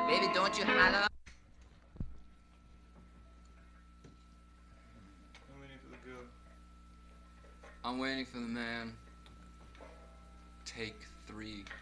Baby, don't you holler. I'm waiting for the girl. I'm waiting for the man. Take 3.